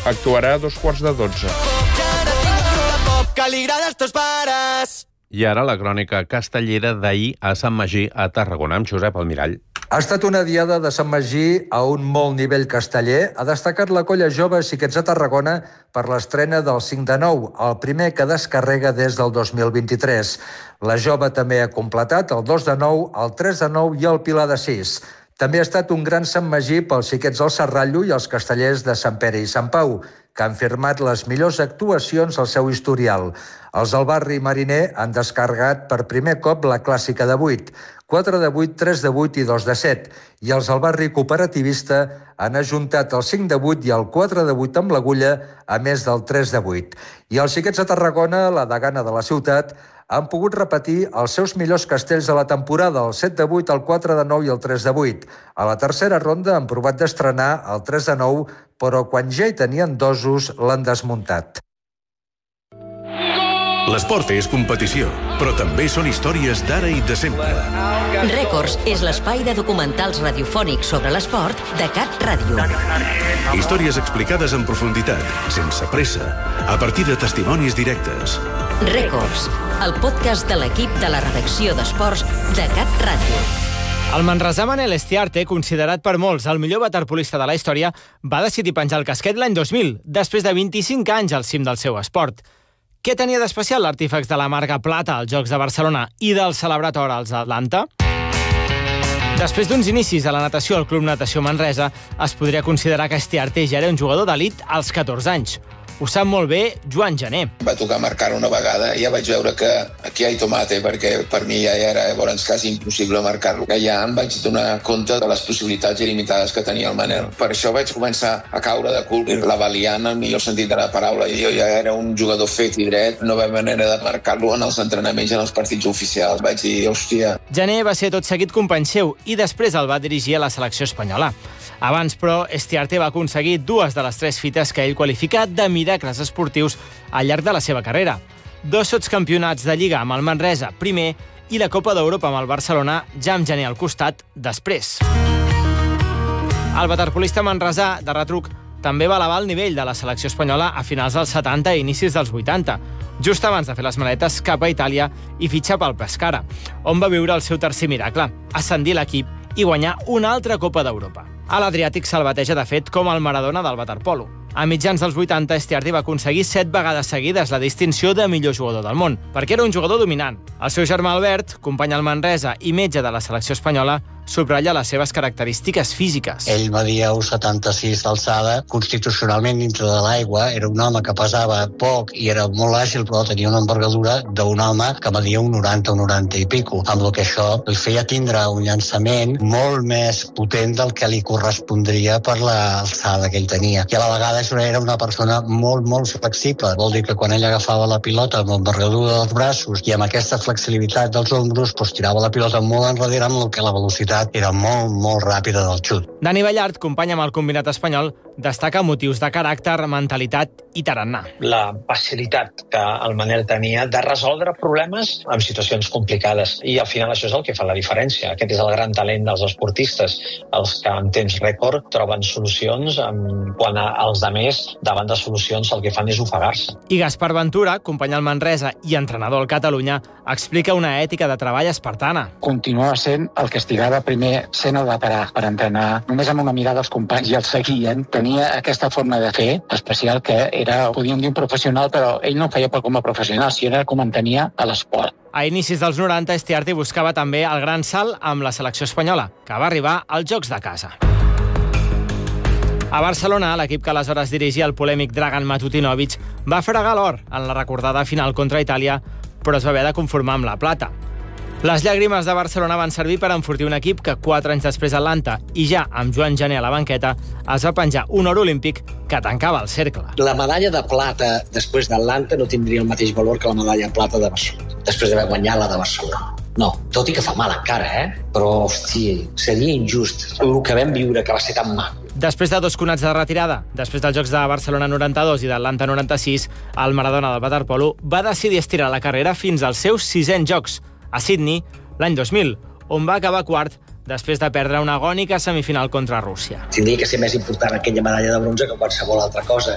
actuarà a 11:45. I ara la crònica castellera d'ahir a Sant Magí, a Tarragona, amb Josep Almirall. Ha estat una diada de Sant Magí a un molt nivell casteller. Ha destacat la colla jove Xiquets de Tarragona per l'estrena del 5 de 9, el primer que descarrega des del 2023. La jove també ha completat el 2 de 9, el 3 de 9 i el Pilar de 6. També ha estat un gran Sant Magí pels xiquets del Serrallo i els castellers de Sant Pere i Sant Pau, que han firmat les millors actuacions al seu historial. Els del barri mariner han descarregat per primer cop la clàssica de 8, 4 de 8, 3 de 8 i 2 de 7. I els del barri cooperativista han ajuntat el 5 de 8 i el 4 de 8 amb l'agulla, a més del 3 de 8. I els xiquets de Tarragona, la degana de la ciutat, han pogut repetir els seus millors castells de la temporada, el 7 de 8, el 4 de 9 i el 3 de 8. A la tercera ronda han provat d'estrenar el 3 de 9, però quan ja hi tenien dosos l'han desmuntat. L'esport és competició, però també són històries d'ara i de sempre. Rècords és l'espai de documentals radiofònics sobre l'esport de Cat Ràdio. Històries explicades en profunditat, sense pressa, a partir de testimonis directes. Rècords, el podcast de l'equip de la redacció d'esports de Cat Ràdio. El manresà Manel Estiarte, considerat per molts el millor waterpolista de la història, va decidir penjar el casquet l'any 2000, després de 25 anys al cim del seu esport. Què tenia d'especial l'artífex de la marca plata als Jocs de Barcelona i del celebrat or als Atlanta? Després d'uns inicis a la natació al Club Natació Manresa, es podria considerar que Estiarte ja era un jugador d'elit als 14 anys. Ho sap molt bé Joan Gené. Va tocar marcar una vegada i ja vaig veure que aquí hi ha tomate, perquè per mi ja era llavors quasi impossible marcar-lo. Ja em vaig donar compte de les possibilitats il·limitades que tenia el Manel. Per això vaig començar a caure de cul, la valiant en el millor sentit de la paraula. Jo ja era un jugador fet i dret, no va haver manera de marcar-lo en els entrenaments i en els partits oficials. Vaig dir, hòstia... Gené va ser tot seguit company seu i després el va dirigir a la selecció espanyola. Abans, però, Estiarte va aconseguir 2 de les 3 fites que ell qualifica de miracles esportius al llarg de la seva carrera. 2 sotscampionats de Lliga amb el Manresa, primer, i la Copa d'Europa amb el Barcelona, ja amb Gené al costat, després. El waterpolista manresà, de retruc, també va elevar el nivell de la selecció espanyola a finals dels 70 i inicis dels 80, just abans de fer les maletes cap a Itàlia i fitxar pel Pescara, on va viure el seu tercer miracle, ascendir l'equip i guanyar una altra Copa d'Europa. A l'Adriàtic se'l bateja, de fet, com el Maradona del waterpolo. A mitjans dels 80, Estiarte va aconseguir 7 vegades seguides la distinció de millor jugador del món, perquè era un jugador dominant. El seu germà Albert, company al Manresa i metge de la selecció espanyola, subratlla les seves característiques físiques. Ell media 1,76 d'alçada, constitucionalment dintre de l'aigua, era un home que pesava poc i era molt àgil, però tenia una envergadura d'un home que media un 90 i pico, amb el que això li feia tindre un llançament molt més potent del que li correspondria per l'alçada que ell tenia. I a la vegada era una persona molt flexible. Vol dir que quan ell agafava la pilota amb l'envergadura dels braços i amb aquesta flexibilitat dels ombros, tirava la pilota molt enrere, amb el que la velocitat era molt ràpida del xut. Dani Ballart, company amb el combinat espanyol, destaca motius de caràcter, mentalitat i tarannà. La facilitat que el Manel tenia de resoldre problemes en situacions complicades. I al final això és el que fa la diferència. Aquest és el gran talent dels esportistes, els que en temps rècord troben solucions quan els altres davant de solucions el que fan és ofegar-se. I Gaspar Ventura, company al Manresa i entrenador al Catalunya, explica una ètica de treball espartana. Continuava sent el que estigava primer sent el veterà per entrenar. Només amb una mirada als companys i els seguien. Tenia aquesta forma de fer especial que era, podíem dir, un professional, però ell no ho feia com a professional, sinó era com entenia a l'esport. A inicis dels 90, Estiarte buscava també el gran salt amb la selecció espanyola, que va arribar als Jocs de casa. A Barcelona, l'equip que aleshores dirigia el polèmic Dragan Matutinovic va fregar l'or en la recordada final contra Itàlia, però es va haver de conformar amb la plata. Les llàgrimes de Barcelona van servir per enfortir un equip que 4 anys després a Atlanta, i ja amb Joan Gené a la banqueta, es va penjar un or olímpic que tancava el cercle. La medalla de plata després d'Atlanta no tindria el mateix valor que la medalla de plata de Barcelona, després d'haver guanyat la de Barcelona. No, tot i que fa mal encara, però, hòstia, seria injust el que vam viure, que va ser tan maco. Després de 2 conats de retirada, després dels Jocs de Barcelona 92 i d'Atlanta 96, el Maradona del waterpolo va decidir estirar la carrera fins als seus 600 Jocs, a Sydney, l'any 2000, on va acabar quart després de perdre una agònica semifinal contra Rússia. Tindria que ser més important aquella medalla de bronze que qualsevol altra cosa.